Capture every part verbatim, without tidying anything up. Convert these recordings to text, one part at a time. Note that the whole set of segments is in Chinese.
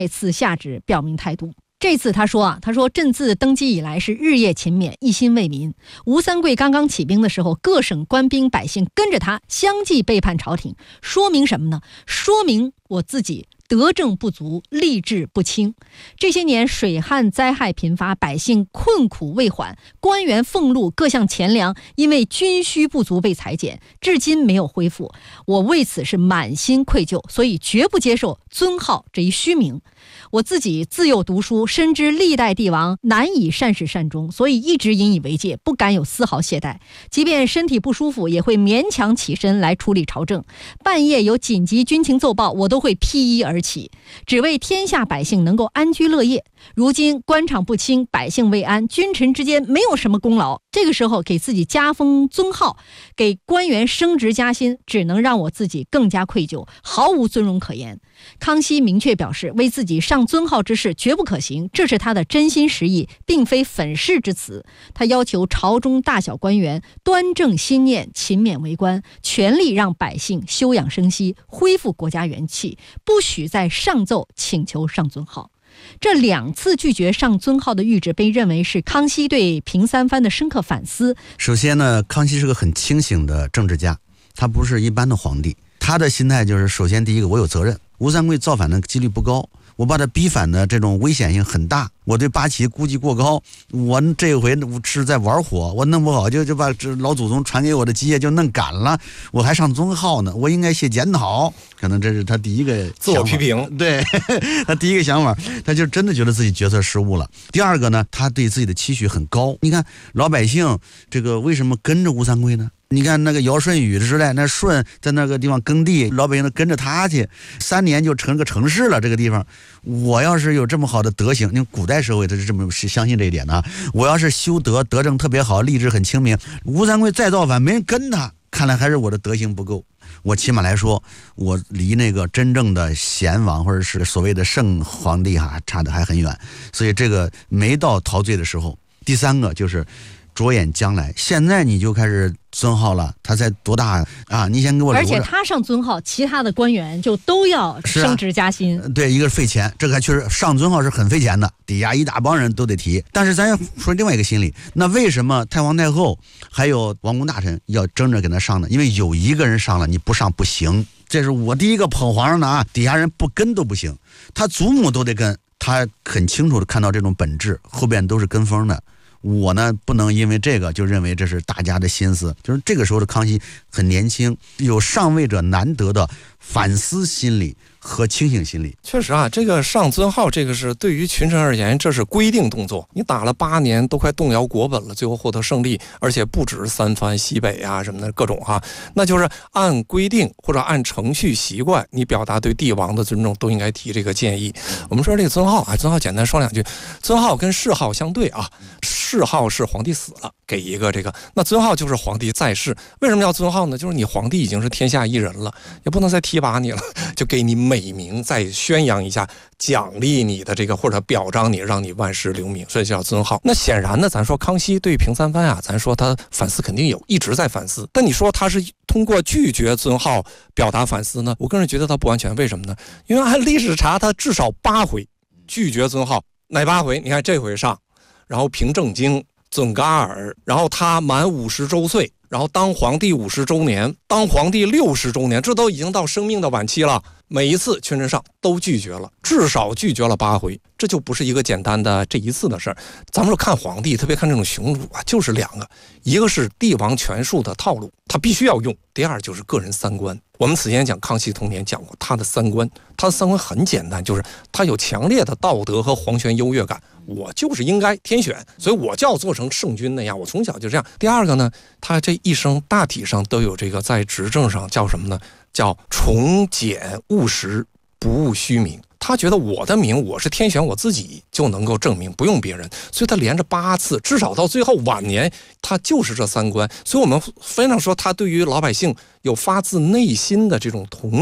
次下旨表明态度。这次他说啊，他说朕自登基以来是日夜勤勉，一心为民。吴三桂刚刚起兵的时候，各省官兵百姓跟着他相继背叛朝廷，说明什么呢？说明我自己德政不足，吏治不清。这些年水旱灾害频发，百姓困苦未缓，官员俸禄各项钱粮因为军需不足被裁减，至今没有恢复。我为此是满心愧疚，所以绝不接受尊号这一虚名。我自己自幼读书，深知历代帝王难以善始善终，所以一直引以为戒，不敢有丝毫懈怠。即便身体不舒服，也会勉强起身来处理朝政。半夜有紧急军情奏报，我都会披衣而起，只为天下百姓能够安居乐业。如今官场不清，百姓未安，君臣之间没有什么功劳，这个时候给自己加封尊号，给官员升职加薪，只能让我自己更加愧疚，毫无尊荣可言。康熙明确表示，为自己上尊号之事绝不可行，这是他的真心实意，并非粉饰之词。他要求朝中大小官员端正心念，勤勉为官，全力让百姓休养生息，恢复国家元气，不许再上奏请求上尊号。这两次拒绝上尊号的谕旨被认为是康熙对平三藩的深刻反思。 首先呢，康熙是个很清醒的政治家，他不是一般的皇帝。他的心态就是，首先第一个，我有责任。吴三桂造反的几率不高，我把他逼反的这种危险性很大，我对八旗估计过高，我这回是在玩火，我弄不好就就把老祖宗传给我的基业就弄赶了，我还上尊号呢，我应该写检讨。可能这是他第一个自我批评， 对他第一个想法，他就真的觉得自己决策失误了。第二个呢，他对自己的期许很高。你看老百姓这个为什么跟着吴三桂呢？你看那个尧舜禹的时代，那舜在那个地方耕地，老百姓都跟着他去，三年就成个城市了。这个地方，我要是有这么好的德行，你看古代社会他是这么是相信这一点的啊。我要是修德，德政特别好，吏治很清明，吴三桂再造反，没人跟他，看来还是我的德行不够。我起码来说，我离那个真正的贤王或者是所谓的圣皇帝哈、啊，差的还很远，所以这个没到陶醉的时候。第三个就是着眼将来，现在你就开始尊号了，他才多大啊？你先给我留着。 而且他上尊号，其他的官员就都要升职加薪。 啊、对，一个费钱，这个还确实上尊号是很费钱的，底下一大帮人都得提。但是咱要说另外一个心理，那为什么太皇太后还有王公大臣要争着给他上呢？因为有一个人上了，你不上不行。这是我第一个捧皇上的啊，底下人不跟都不行，他祖母都得跟。他很清楚的看到这种本质，后边都是跟风的。我呢，不能因为这个就认为这是大家的心思。就是这个时候的康熙很年轻，有上位者难得的反思心理和清醒心理。 确实啊，这个上尊号，这个是对于群臣而言，这是规定动作。你打了八年，都快动摇国本了，最后获得胜利，而且不止三藩西北啊什么的各种哈、啊，那就是按规定或者按程序习惯，你表达对帝王的尊重，都应该提这个建议。我们说这个尊号啊，尊号简单说两句，尊号跟谥号相对啊。谥号是皇帝死了给一个这个，那尊号就是皇帝在世。为什么要尊号呢？就是你皇帝已经是天下一人了，也不能再提拔你了，就给你美名，再宣扬一下，奖励你的这个或者表彰你，让你万世留名，所以叫尊号。那显然呢，咱说康熙对平三藩啊，咱说他反思肯定有，一直在反思。但你说他是通过拒绝尊号表达反思呢？我个人觉得他不完全。为什么呢？因为按历史查，他至少八回拒绝尊号，哪八回？你看这回上。然后平正经、准噶尔，然后他满五十周岁，然后当皇帝五十周年，当皇帝六十周年，这都已经到生命的晚期了。每一次群臣上都拒绝了，至少拒绝了八回，这就不是一个简单的这一次的事儿。咱们说看皇帝，特别看这种雄主啊，就是两个，一个是帝王权术的套路，他必须要用；第二就是个人三观。我们此前讲康熙童年讲过他的三观，他的三观很简单，就是他有强烈的道德和皇权优越感，我就是应该天选，所以我就要做成圣君那样，我从小就这样。第二个呢，他这一生大体上都有这个在执政上叫什么呢？叫崇简务实，不务虚名。他觉得我的名，我是天选，我自己就能够证明，不用别人。所以他连着八次，至少到最后晚年，他就是这三观。所以我们非常说他对于老百姓有发自内心的这种同情。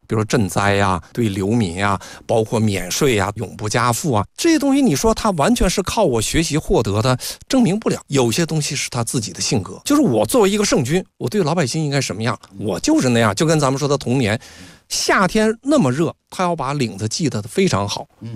比如赈灾呀、对流民呀，包括免税呀、永不加赋啊，这些东西你说他完全是靠我学习获得的，证明不了。有些东西是他自己的性格，就是我作为一个圣君，我对老百姓应该什么样，我就是那样。就跟咱们说的童年，夏天那么热，他要把领子系得非常好。